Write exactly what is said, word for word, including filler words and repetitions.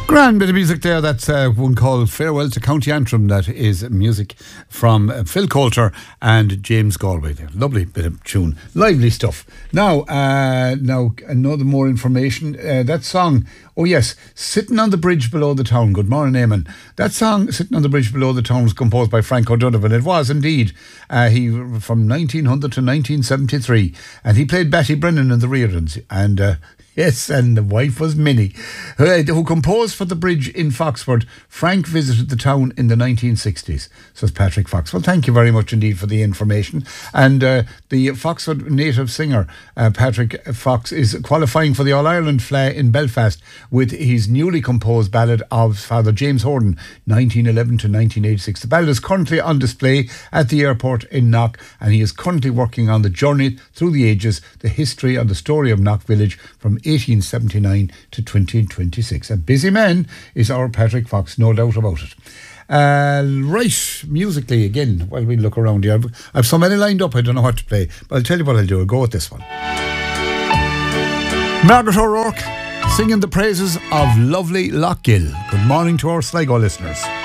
Grand bit of music there. That's uh, one called Farewell to County Antrim. That is music from uh, Phil Coulter and James Galway there. Lovely bit of tune. Lively stuff. Now, uh, now another more information. Uh, that song, oh yes, Sitting on the Bridge Below the Town. Good morning, Eamon. That song, Sitting on the Bridge Below the Town, was composed by Frank O'Donovan. It was indeed. Uh, he from nineteen hundred to nineteen seventy-three. And he played Betty Brennan in the Reardons. And... Uh, Yes, and the wife was Minnie, who, who composed for the bridge in Foxford. Frank visited the town in the nineteen sixties, says Patrick Fox. Well, thank you very much indeed for the information. And uh, the Foxford native singer, uh, Patrick Fox, is qualifying for the All-Ireland F L A in Belfast with his newly composed ballad of Father James Horden, nineteen eleven to nineteen eighty-six. The ballad is currently on display at the airport in Knock, and he is currently working on the journey through the ages, the history and the story of Knock Village from eighteen seventy-nine to twenty twenty-six. A busy man is our Patrick Fox, no doubt about it. Uh, right, musically again, while we look around here, I've, I've so many lined up I don't know what to play, but I'll tell you what I'll do. I'll go with this one. Margaret O'Rourke singing the praises of lovely Lochgill. Good morning to our Sligo listeners.